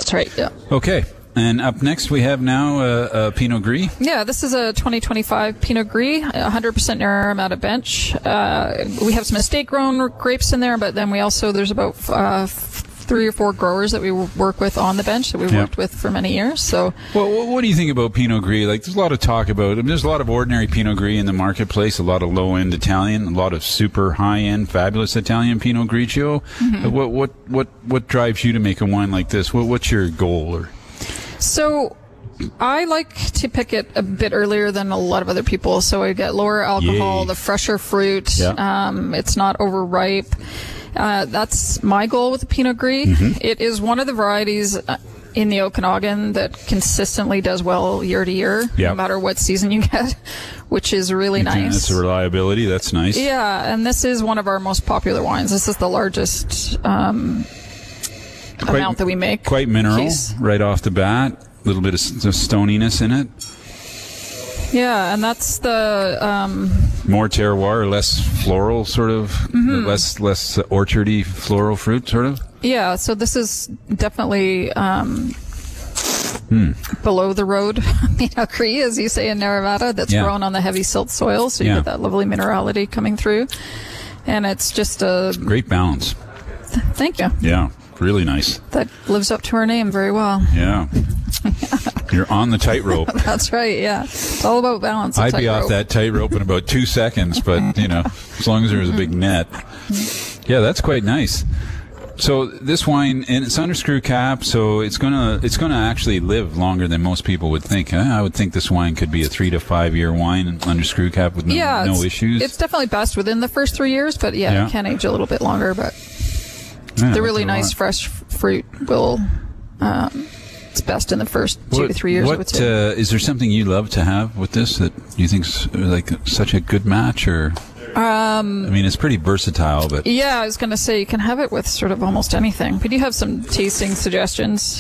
That's right, yeah. Okay. And up next, we have now a Pinot Gris. Yeah, this is a 2025 Pinot Gris, 100% Naramata bench. We have some estate-grown grapes in there, but then there's about 3 or 4 growers that we work with on the bench that we've worked with for many years. So, well, what do you think about Pinot Gris? Like, there's a lot of talk about it. There's a lot of ordinary Pinot Gris in the marketplace, a lot of low-end Italian, a lot of super high-end, fabulous Italian Pinot Grigio. What drives you to make a wine like this? What's your goal? So I like to pick it a bit earlier than a lot of other people. So I get lower alcohol, the fresher fruit. It's not overripe. That's my goal with the Pinot Gris. It is one of the varieties in the Okanagan that consistently does well year to year, no matter what season you get, which is really nice. That's a reliability. That's nice. Yeah, and this is one of our most popular wines. This is the largest amount that we make. Quite mineral right off the bat. A little bit of stoniness in it. Yeah, and that's the more terroir, less floral, sort of, less orchardy floral fruit, sort of. Yeah, so this is definitely below the road Pinot Gris, as you say in Naramata, that's grown on the heavy silt soil, so you get that lovely minerality coming through, and it's just a great balance. Thank you. Yeah. Really nice. That lives up to our name very well. Yeah. You're on the tightrope. That's right, yeah. It's all about balance. I'd be off that tightrope in about 2 seconds, but, as long as there was a big net. Yeah, that's quite nice. So this wine, and it's under screw cap, so it's gonna actually live longer than most people would think. I would think this wine could be a 3 to 5 year wine under screw cap with no issues. It's definitely best within the first 3 years, but it can age a little bit longer, but... the really nice fresh fruit will it's best in the first 2 to 3 years, I would say. Is there something you love to have with this that you think's like such a good match, or I mean, it's pretty versatile, but I was going to say you can have it with sort of almost anything. We do have some tasting suggestions.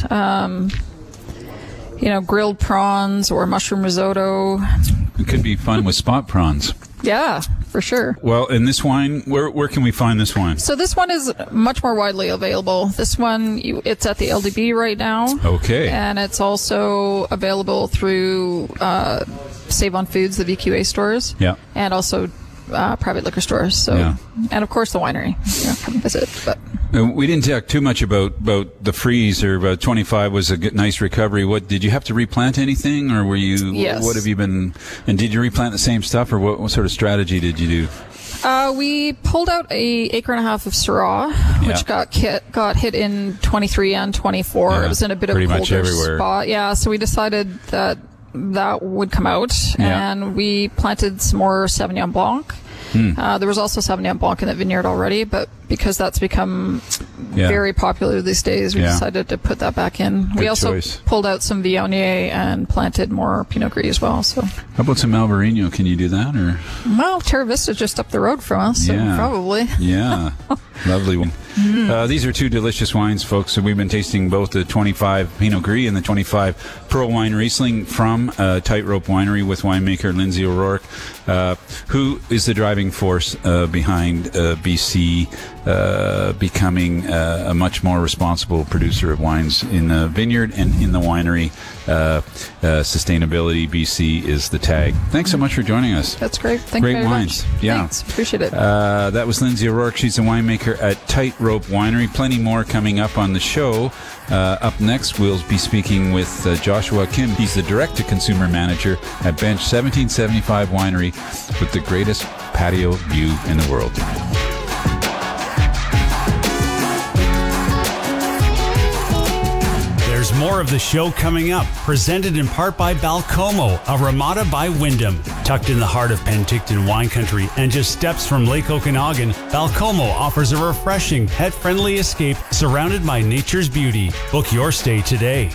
Grilled prawns or mushroom risotto. It could be fun with spot prawns. Yeah, for sure. Well, and this wine, where can we find this wine? So this one is much more widely available. This one, it's at the LDB right now. Okay. And it's also available through Save on Foods, the VQA stores. Yeah. And also private liquor stores. So, and of course the winery. Come visit. But we didn't talk too much about the freeze, or about 25 was a nice recovery. What did you have to replant anything, or were you? Yes. What have you been? And did you replant the same stuff, or what sort of strategy did you do? We pulled out an acre and a half of Syrah, which got hit in 23 and 24. Yeah, it was in a bit of a colder spot. Yeah, so we decided that would come out, and we planted some more Sauvignon Blanc. There was also Sauvignon Blanc in the vineyard already, but because that's become very popular these days, we decided to put that back in. We also pulled out some Viognier and planted more Pinot Gris as well. So, how about some Albarino? Can you do that, or? Well, Terra Vista's just up the road from us, so probably. Yeah, lovely one. These are 2 delicious wines, folks. So we've been tasting both the 25 Pinot Gris and the 25 Pearl Wine Riesling from Tightrope Winery with winemaker Lindsay O'Rourke, who is the driving force behind BC becoming a much more responsible producer of wines in the vineyard and in the winery. Sustainability BC is the tag. Thanks so much for joining us. That's great. Thank you very wines. Much. Yeah. Thanks. Appreciate it. That was Lindsay O'Rourke. She's a winemaker at Tightrope Winery. Plenty more coming up on the show. Up next, we'll be speaking with Joshua Kim. He's the direct-to-consumer manager at Bench 1775 Winery with the greatest patio view in the world. There's more of the show coming up, presented in part by Balcomo, a Ramada by Wyndham. Tucked in the heart of Penticton wine country and just steps from Lake Okanagan, Balcomo offers a refreshing, pet-friendly escape surrounded by nature's beauty. Book your stay today.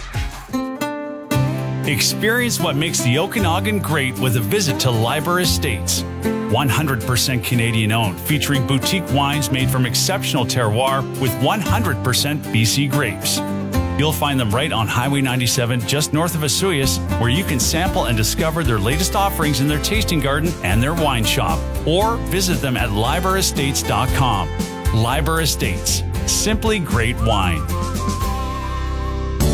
Experience what makes the Okanagan great with a visit to Liber Estates. 100% Canadian owned, featuring boutique wines made from exceptional terroir with 100% BC grapes. You'll find them right on Highway 97, just north of Osoyoos, where you can sample and discover their latest offerings in their tasting garden and their wine shop. Or visit them at liberestates.com. Liber Estates, simply great wine.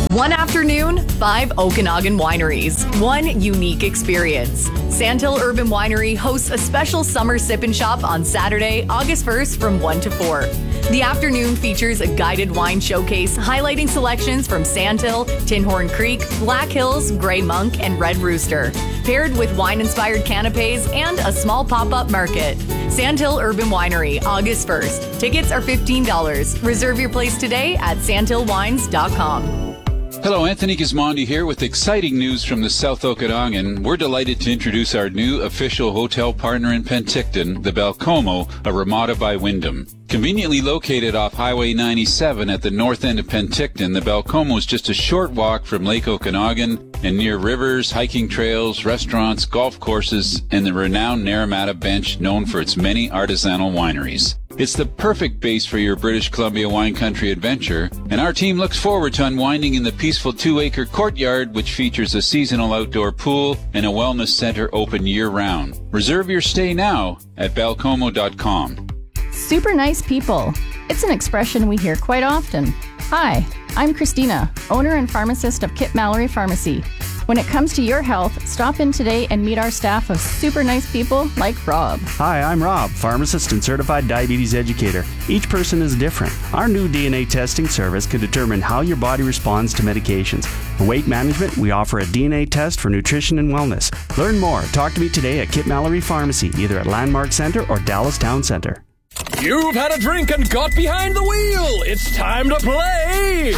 One afternoon, 5 Okanagan wineries, one unique experience. Sandhill Urban Winery hosts a special summer sip and shop on Saturday, August 1st from 1 to 4. The afternoon features a guided wine showcase highlighting selections from Sandhill, Tinhorn Creek, Black Hills, Grey Monk, and Red Rooster, paired with wine-inspired canapes and a small pop-up market. Sandhill Urban Winery, August 1st. Tickets are $15. Reserve your place today at sandhillwines.com. Hello, Anthony Gismondi here with exciting news from the South Okanagan. We're delighted to introduce our new official hotel partner in Penticton, the Belcomo, a Ramada by Wyndham. Conveniently located off Highway 97 at the north end of Penticton, the Belcomo is just a short walk from Lake Okanagan and near rivers, hiking trails, restaurants, golf courses, and the renowned Naramata Bench, known for its many artisanal wineries. It's the perfect base for your British Columbia wine country adventure, and our team looks forward to unwinding in the peaceful 2-acre courtyard, which features a seasonal outdoor pool and a wellness center open year-round. Reserve your stay now at belcomo.com. Super nice people. It's an expression we hear quite often. Hi, I'm Christina, owner and pharmacist of Kip Mallory Pharmacy. When it comes to your health, stop in today and meet our staff of super nice people like Rob. Hi, I'm Rob, pharmacist and certified diabetes educator. Each person is different. Our new DNA testing service can determine how your body responds to medications. For weight management, we offer a DNA test for nutrition and wellness. Learn more. Talk to me today at Kip Mallory Pharmacy, either at Landmark Center or Dallas Town Center. You've had a drink and got behind the wheel. It's time to play.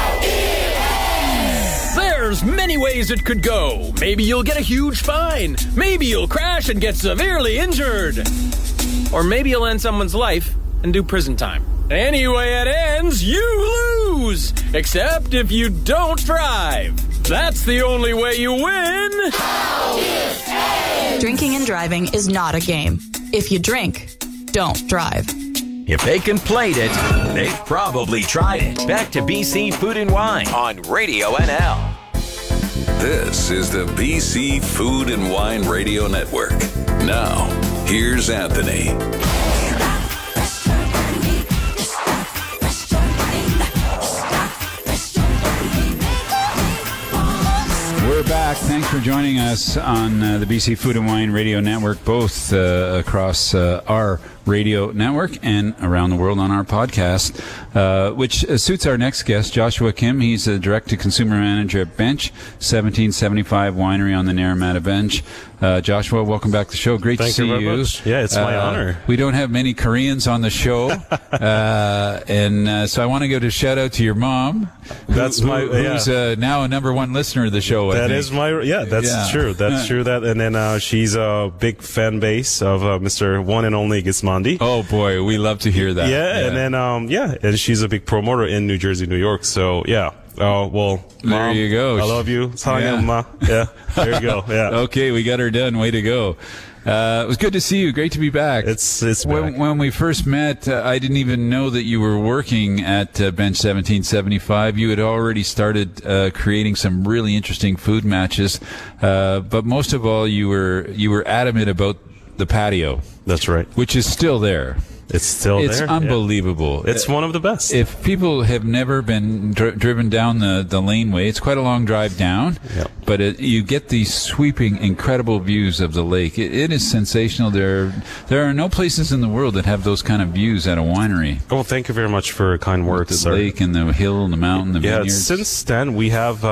There's many ways it could go. Maybe you'll get a huge fine. Maybe you'll crash and get severely injured. Or maybe you'll end someone's life and do prison time. Anyway it ends, you lose. Except if you don't drive. That's the only way you win. Drinking and driving is not a game. If you drink, don't drive. If they complayed it, they've probably tried it. Back to BC Food and Wine on Radio NL. This is the BC Food and Wine Radio Network. Now, here's Anthony. We're back. Thanks for joining us on the BC Food and Wine Radio Network, both across our radio network and around the world on our podcast, which suits our next guest, Joshua Kim. He's a direct-to-consumer manager at Bench, 1775 Winery on the Naramata Bench. Joshua, welcome back to the show. Great to see you. Thank you very much. Yeah, it's my honor. We don't have many Koreans on the show, and so I want to give a shout-out to your mom, who's now a number one listener of the show. That's true. That's true. And then she's a big fan base of Mr. One and Only Gismondi. Oh boy, we love to hear that. And then and she's a big promoter in New Jersey, New York. So yeah. Well, there Mom, you go. I love you. Yeah. Yeah, there you go. Yeah. Okay, we got her done. Way to go. It was good to see you. Great to be back. It's when we first met, I didn't even know that you were working at Bench 1775. You had already started creating some really interesting food matches, but most of all, you were adamant about the patio. That's right. Which is still there. It's still there. It's unbelievable. Yeah. It's one of the best. If people have never been driven down the laneway, it's quite a long drive down, but you get these sweeping, incredible views of the lake. It is sensational. There are no places in the world that have those kind of views at a winery. Oh, thank you very much for kind words. The lake and the hill and the mountain, the vineyards. Since then we have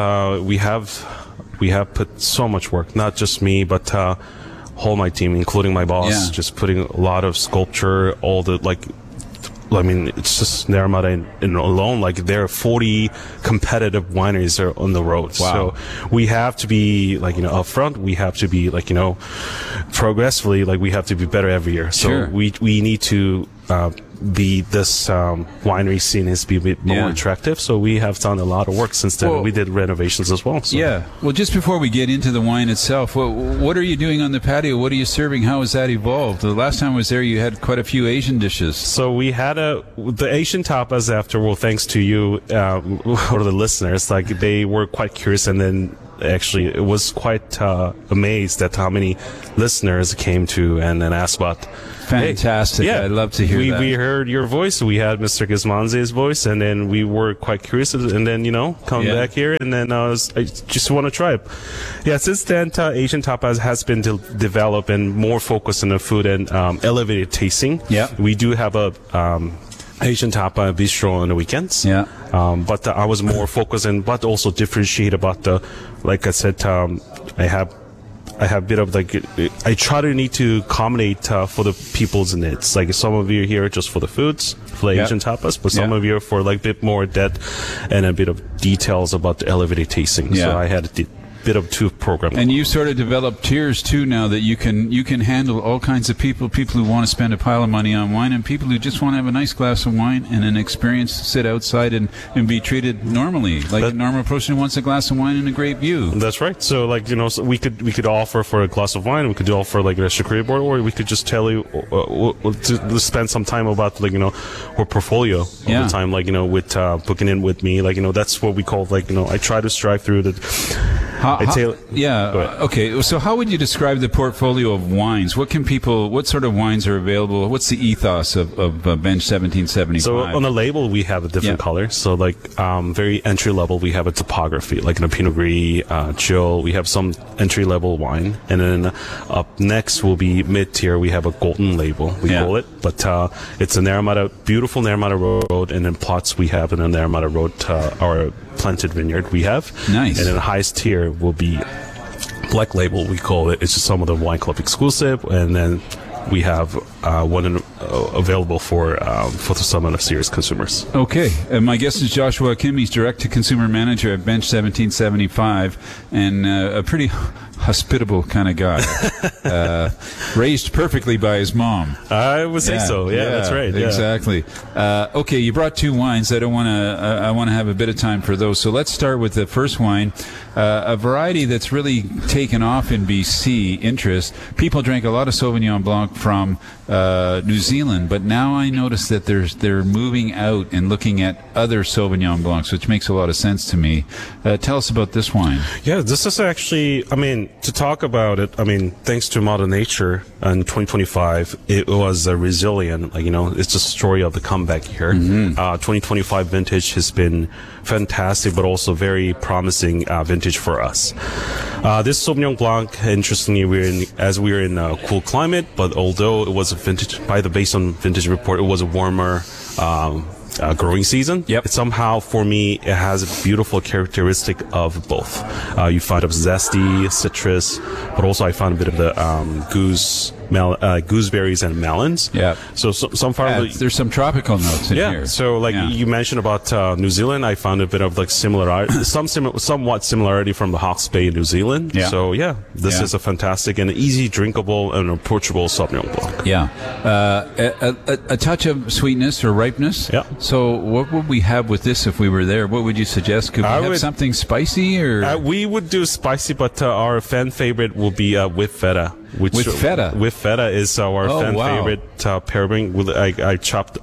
put so much work, not just me, but whole my team, including my boss, just putting a lot of sculpture, all the it's just Naramata in alone. Like there are 40 competitive wineries on the road. Wow. So we have to be upfront. We have to be progressively. We have to be better every year. So we need to this winery scene has to be a bit more attractive. So we have done a lot of work since then. We did renovations as well. So. Yeah. Well, just before we get into the wine itself, what are you doing on the patio? What are you serving? How has that evolved? The last time I was there, you had quite a few Asian dishes. So we had the Asian tapas after, thanks to you, or the listeners, they were quite curious, and then actually, it was quite amazed at how many listeners came to and asked about. Fantastic. Hey, I'd love to hear that. We heard your voice. We had Mr. Gizmanze's voice, and then we were quite curious, and then, come back here, and then I just want to try it. Yeah, since then, Asian Tapas has been developed and more focused on the food and elevated tasting. Yeah. We do have a Asian Tapa bistro on the weekends. Yeah. But I was more focused but also differentiate about like I said, I have a bit of I try to need to accommodate for the people's needs. Like some of you are here just for the foods, for the Asian tapas, but some of you are for a bit more depth and a bit of details about the elevated tasting. Yeah. So I had a bit of two programs. And you sort of developed tiers too now that you can handle all kinds of people who want to spend a pile of money on wine and people who just want to have a nice glass of wine and an experience to sit outside and be treated normally, like a normal person who wants a glass of wine and a great view. That's right. So so we could offer for a glass of wine, we could offer a charcuterie board, or we could just tell you to spend some time about our portfolio all the time, with booking in with me, that's what we call I try to strive through the. Okay. So how would you describe the portfolio of wines? What sort of wines are available? What's the ethos of Bench 1775? So on the label, we have a different color. So very entry level, we have a topography, like a Pinot Gris, Chill. We have some entry level wine. And then up next will be mid tier. We have a golden label, we call it. But it's a beautiful Naramata Road. And then plots we have in the Naramata Road, our planted vineyard we have. Nice. And then the highest tier will be black label, we call it. It's just some of the wine club exclusive, and then we have one available for some of the serious consumers. Okay. My guest is Joshua Kim. He's direct-to-consumer manager at Bench 1775, and a pretty hospitable kind of guy. Raised perfectly by his mom. I would say so. Yeah, that's right. Yeah. Exactly. Okay, you brought two wines. I want to have a bit of time for those. So let's start with the first wine, a variety that's really taken off in BC interest. People drank a lot of Sauvignon Blanc from New Zealand, but now I notice that they're moving out and looking at other Sauvignon Blancs, which makes a lot of sense to me. Tell us about this wine. Yeah, this is actually, to talk about it, thanks to Mother Nature in 2025, it was resilient. It's a story of the comeback year. 2025 vintage has been fantastic, but also very promising vintage for us. This Sauvignon Blanc, interestingly, we're in a cool climate, but although it was a vintage, based on vintage report, it was a warmer growing season. Yep. Somehow, for me, it has a beautiful characteristic of both. You find a zesty citrus, but also I found a bit of the gooseberries and melons. Yeah. So some part there's some tropical notes in here. So you mentioned about New Zealand, I found a bit of similarity, somewhat similarity from the Hawke's Bay, New Zealand. Yeah. So this is a fantastic and easy drinkable and approachable Sauvignon Blanc. Yeah. A touch of sweetness or ripeness. Yeah. So what would we have with this if we were there? What would you suggest? Could we have something spicy or? We would do spicy, but our fan favorite will be with feta. With feta? With feta is our favorite pairing. I chopped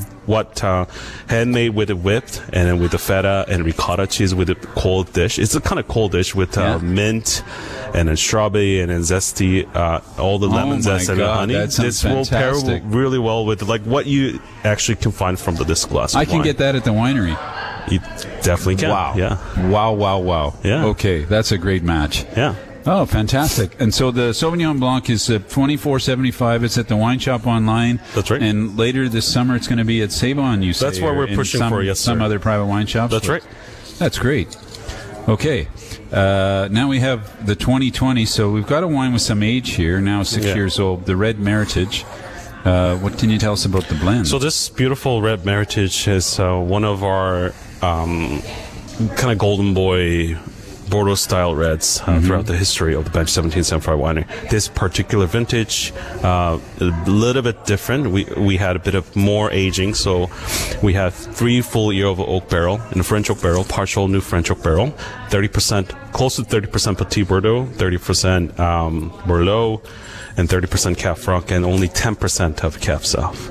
handmade with the whipped, and then with the feta and ricotta cheese with a cold dish. It's a kind of cold dish with mint and then strawberry and then zesty, all the lemon zest and the honey. This will pair really well with what you actually can find from this glass of wine. I can get that at the winery. You definitely can. Wow. Yeah. Wow. Yeah. Okay, that's a great match. Yeah. Oh, fantastic. And so the Sauvignon Blanc is $24.75. It's at the Wine Shop online. That's right. And later this summer it's going to be at Save-On, you say. That's what we're pushing for, yes, sir. Some other private wine shops. That's right. That's great. Okay. Now we have the 2020. So we've got a wine with some age here, now 6 years old, the Red Meritage. What can you tell us about the blend? So this beautiful Red Meritage is one of our kind of golden boy Bordeaux-style reds throughout the history of the Bench 1775 winery. This particular vintage, a little bit different. We had a bit of more aging, so we have 3 full year of oak barrel in a French oak barrel, partial new French oak barrel, 30%, close to 30% Petit Bordeaux, 30% Merlot, and 30% Cab Franc, and only 10% of Cab Sauv.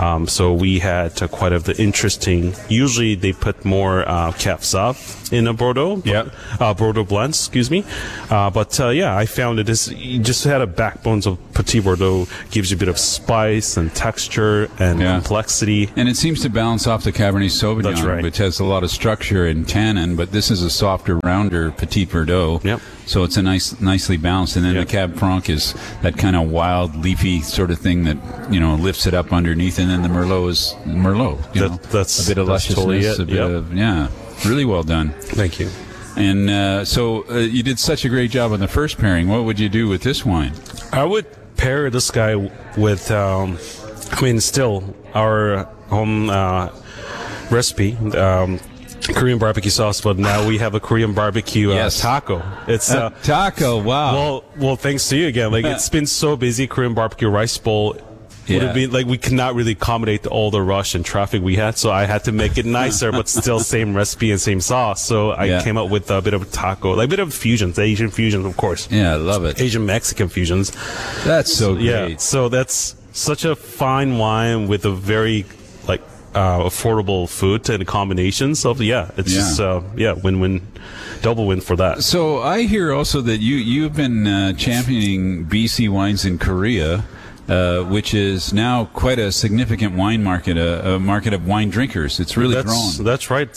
So we had quite of the interesting. Usually they put more Cab Sauv in a Bordeaux. Bordeaux blend, excuse me. But I found you just had a backbones of Petit Bordeaux, gives you a bit of spice and texture and complexity. And it seems to balance off the Cabernet Sauvignon, which has a lot of structure and tannin, but this is a softer, rounder Petit Bordeaux. Yep. So it's a nicely balanced. And then the Cab Franc is that kind of wild, leafy sort of thing that, lifts it up underneath. And then the Merlot is Merlot. That's a bit of lusciousness, totally bit of, really well done. Thank you. And so you did such a great job on the first pairing. What would you do with this wine? I would pair this guy with, still our home recipe, Korean barbecue sauce, but now we have a Korean barbecue taco. It's taco. Wow. Well, thanks to you again. Like, it's been so busy. Korean barbecue rice bowl would have been like, we could not really accommodate all the rush and traffic we had, so I had to make it nicer, but still same recipe and same sauce. So I came up with a bit of a taco, like a bit of fusions, Asian fusions, of course. Yeah, I love it. Asian Mexican fusions. That's so great. Yeah, so that's such a fine wine with a very affordable food and combinations of it's just win-win, double win for that. So I hear also that you've been championing BC wines in Korea, which is now quite a significant wine market, a market of wine drinkers. It's really grown. That's right.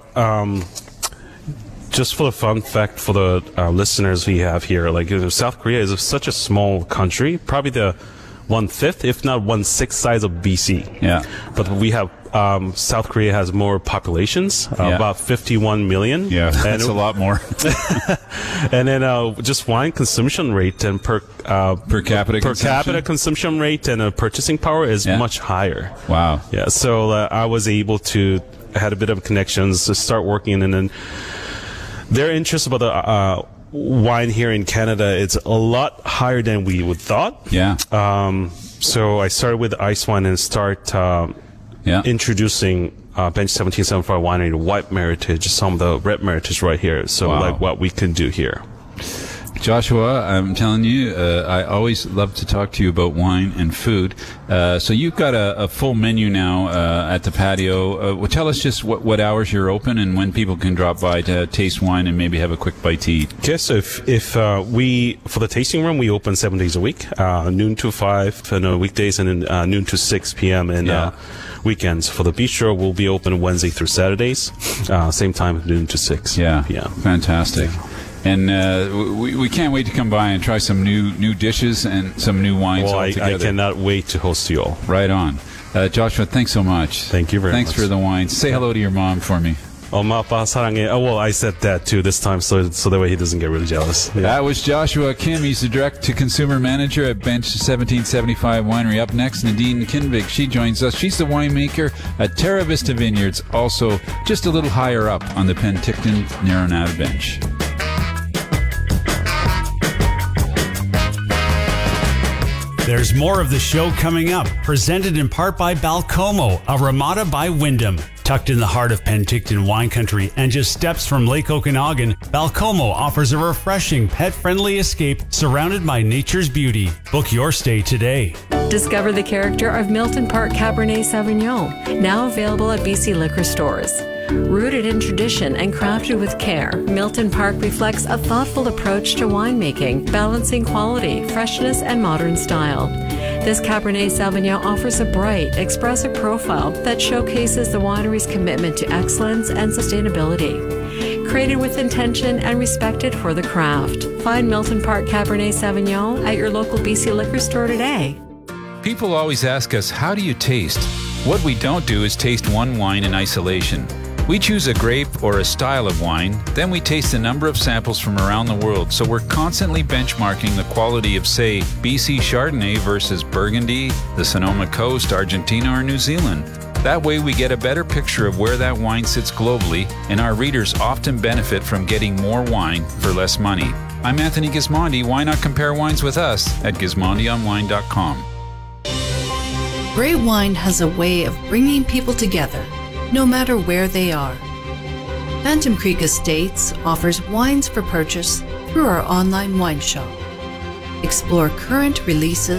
Just for the fun fact for the listeners we have here, South Korea is such a small country, probably the 1/5, if not 1/6 size of BC. Yeah. But we have South Korea has more populations, about 51 million. Yeah, that's a lot more. And then just wine consumption rate and per capita consumption rate and purchasing power is much higher. Wow. Yeah. So I was able to had a bit of connections to start working, and then their interest about the wine here in Canada, it's a lot higher than we would thought. Yeah. So I started with ice wine and start introducing Bench 1775 winery to white meritage, some of the red meritage right here. So what we can do here. Joshua, I'm telling you, I always love to talk to you about wine and food. So you've got a full menu now at the patio. Tell us just what hours you're open and when people can drop by to taste wine and maybe have a quick bite to eat. Okay, so if we, for the tasting room, we open 7 days a week, noon to 5 on weekdays, and then noon to 6 p.m. and weekends. For the bistro, we'll be open Wednesday through Saturdays, same time, noon to 6 p.m. Fantastic. And we can't wait to come by and try some new dishes and some new wines all together. I cannot wait to host you all. Right on. Joshua, thanks so much. Thank you very much. Thanks for the wine. Say hello to your mom for me. 엄마 아빠 사랑해. Well, I said that too this time, so that way he doesn't get really jealous. Yeah. That was Joshua Kim. He's the direct-to-consumer manager at Bench 1775 Winery. Up next, Nadine Kinvig. She joins us. She's the winemaker at Terra Vista Vineyards, also just a little higher up on the Penticton-Narrow Bench. There's more of the show coming up, presented in part by Balcomo, a Ramada by Wyndham. Tucked in the heart of Penticton wine country and just steps from Lake Okanagan, Balcomo offers a refreshing, pet-friendly escape surrounded by nature's beauty. Book your stay today. Discover the character of Milton Park Cabernet Sauvignon, now available at BC liquor stores. Rooted in tradition and crafted with care, Milton Park reflects a thoughtful approach to winemaking, balancing quality, freshness, and modern style. This Cabernet Sauvignon offers a bright, expressive profile that showcases the winery's commitment to excellence and sustainability. Created with intention and respected for the craft. Find Milton Park Cabernet Sauvignon at your local BC liquor store today. People always ask us, how do you taste? What we don't do is taste one wine in isolation. We choose a grape or a style of wine, then we taste a number of samples from around the world, so we're constantly benchmarking the quality of, say, BC Chardonnay versus Burgundy, the Sonoma Coast, Argentina, or New Zealand. That way we get a better picture of where that wine sits globally, and our readers often benefit from getting more wine for less money. I'm Anthony Gismondi. Why not compare wines with us at gismondionwine.com. Great wine has a way of bringing people together, no matter where they are. Phantom Creek Estates offers wines for purchase through our online wine shop. Explore current releases,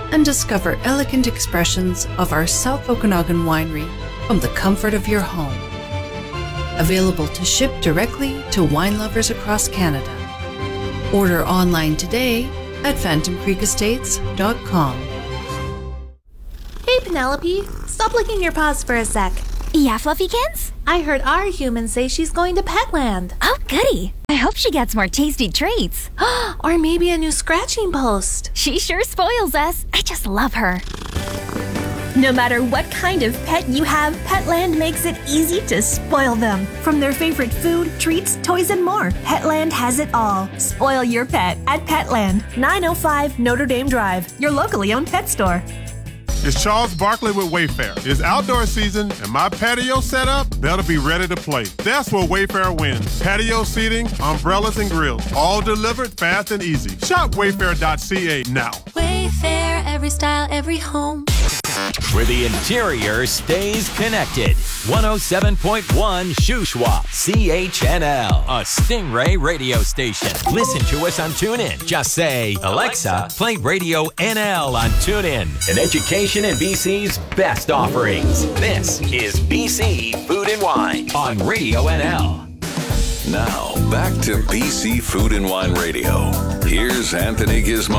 and discover elegant expressions of our South Okanagan winery from the comfort of your home. Available to ship directly to wine lovers across Canada. Order online today at phantomcreekestates.com. Hey, Penelope, stop licking your paws for a sec. Yeah, Fluffykins? I heard our human say she's going to Petland. Oh, goody. I hope she gets more tasty treats. Or maybe a new scratching post. She sure spoils us. I just love her. No matter what kind of pet you have, Petland makes it easy to spoil them. From their favorite food, treats, toys, and more, Petland has it all. Spoil your pet at Petland, 905 Notre Dame Drive, your locally owned pet store. It's Charles Barkley with Wayfair. It's outdoor season, and my patio setup better be ready to play. That's where Wayfair wins. Patio seating, umbrellas, and grills, all delivered fast and easy. Shop wayfair.ca now. Wayfair, every style, every home. Where the interior stays connected. 107.1 Shuswap, CHNL, a Stingray radio station. Listen to us on TuneIn. Just say, Alexa, play Radio NL on TuneIn. An education in BC's best offerings. This is BC Food and Wine on Radio NL. Now, back to BC Food and Wine Radio. Here's Anthony Gizmo.